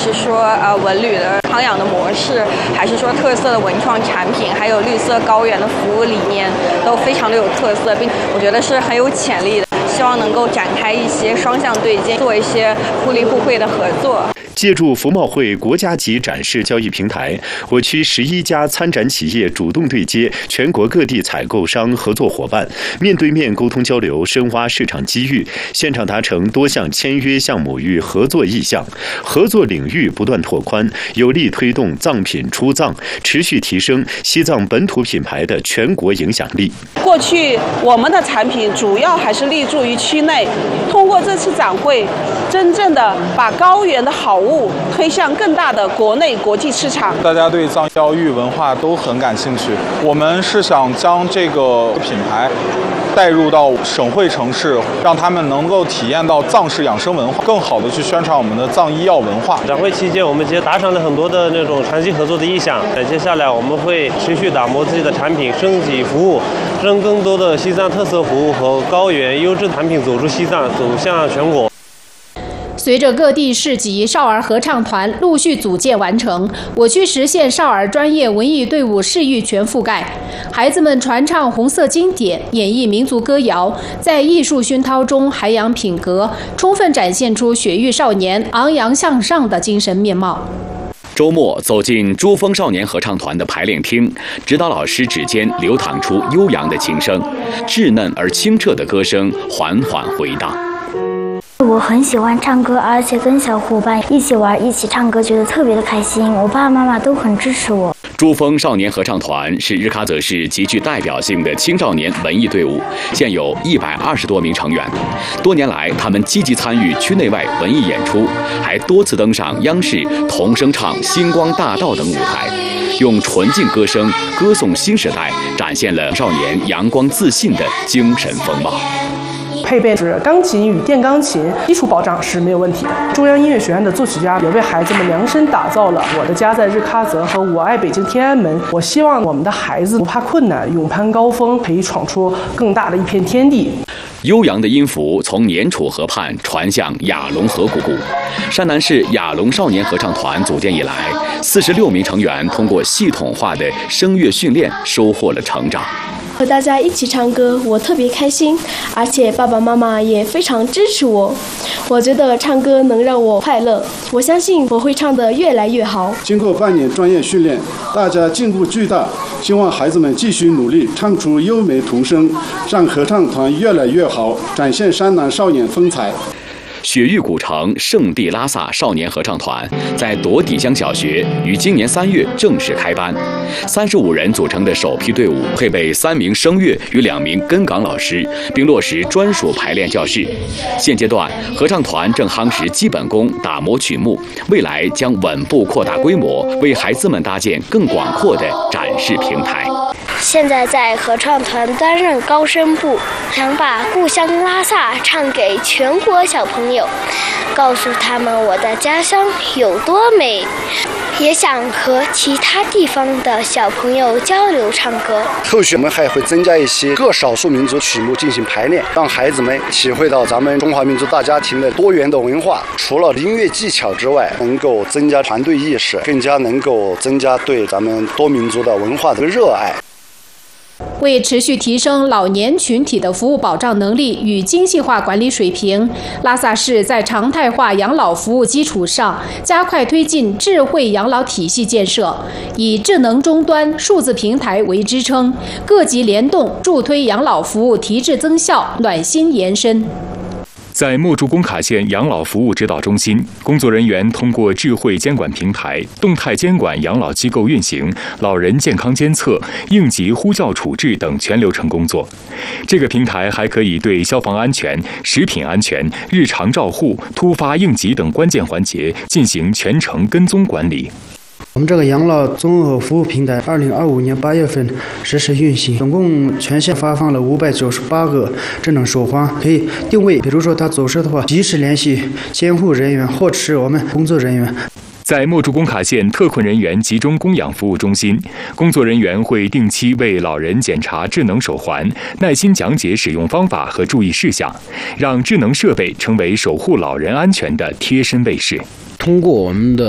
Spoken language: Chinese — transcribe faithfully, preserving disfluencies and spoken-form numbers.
是说呃文旅的康养的模式，还是说特色的文创产品，还有绿色高原的服务理念，都非常的有特色，并我觉得是很有潜力的。希望能够展开一些双向对接，做一些互利互惠的合作。 借助服贸会国家级展示交易平台，我区十一家参展企业主动对接全国各地采购商合作伙伴，面对面沟通交流，深挖市场机遇，现场达成多项签约项目与合作意向，合作领域不断拓宽，有力推动藏品出藏，持续提升西藏本土品牌的全国影响力。 过去我们的产品主要还是立足于区内，通过这次展会，真正的把高原的好物推向更大的国内国际市场。 大家对藏教育文化都很感兴趣，我们是想将这个品牌带入到省会城市，让他们能够体验到藏式养生文化，更好的去宣传我们的藏医药文化。 展会期间，我们其实达成了很多的那种长期合作的意向。接下来我们会持续打磨自己的产品，升级服务，让更多的西藏特色服务和高原优质产品走出西藏，走向全国。 随着各地市级少儿合唱团陆续组建完成，我区实现少儿专业文艺队伍视域全覆盖。孩子们传唱红色经典，演绎民族歌谣，在艺术熏陶中涵养品格，充分展现出雪域少年昂扬向上的精神面貌。 周末走进珠峰少年合唱团的排练厅，指导老师指尖流淌出悠扬的琴声，稚嫩而清澈的歌声缓缓回荡。 我很喜欢唱歌，而且跟小伙伴一起玩、一起唱歌，觉得特别的开心。我爸爸妈妈都很支持我。 珠峰少年合唱团是日喀则市极具代表性的青少年文艺队伍，现有一百二十多名成员。多年来，他们积极参与区内外文艺演出，还多次登上央视童声唱《星光大道》等舞台，用纯净歌声歌颂新时代，展现了少年阳光自信的精神风貌。 配备是钢琴与电钢琴，基础保障是没有问题的。中央音乐学院的作曲家也为孩子们量身打造了《我的家在日喀则》和《我爱北京天安门》。我希望我们的孩子不怕困难，勇攀高峰，可以闯出更大的一片天地。 悠扬的音符从年楚河畔传向雅龙河谷。山南市雅龙少年合唱团组建以来，四十六名成员通过系统化的声乐训练，收获了成长。 和大家一起唱歌，我特别开心，而且爸爸妈妈也非常支持我。我觉得唱歌能让我快乐，我相信我会唱得越来越好。 经过半年专业训练，大家进步巨大，希望孩子们继续努力，唱出优美童声，让合唱团越来越好，展现山南少年风采。 雪域古城圣地拉萨少年合唱团在朵底乡小学于今年三月正式开班，三十五人组成的首批队伍配备三名声乐与两名根岗老师，并落实专属排练教室。现阶段，合唱团正夯实基本功，打磨曲目，未来将稳步扩大规模，为孩子们搭建更广阔的展示平台。 现在在合唱团担任高声部，想把故乡拉萨唱给全国小朋友，告诉他们我的家乡有多美，也想和其他地方的小朋友交流唱歌。 后续我们还会增加一些各少数民族曲目进行排练，让孩子们体会到咱们中华民族大家庭的多元的文化。除了音乐技巧之外，能够增加团队意识，更加能够增加对咱们多民族的文化的热爱。 为持续提升老年群体的服务保障能力与精细化管理水平，拉萨市在常态化养老服务基础上，加快推进智慧养老体系建设，以智能终端、数字平台为支撑，各级联动助推养老服务提质增效、暖心延伸。 在墨竹工卡县养老服务指导中心，工作人员通过智慧监管平台，动态监管养老机构运行、老人健康监测、应急呼叫处置等全流程工作。这个平台还可以对消防安全、食品安全、日常照护、突发应急等关键环节进行全程跟踪管理。 我们这个养老综合服务平台，二零二五年八月份实施运行，总共全县发放了五百九十八个智能手环，可以定位，比如说他走失的话，及时联系监护人员或是我们工作人员。 在墨竹工卡县特困人员集中供养服务中心，工作人员会定期为老人检查智能手环，耐心讲解使用方法和注意事项，让智能设备成为守护老人安全的贴身卫士。 通过我们的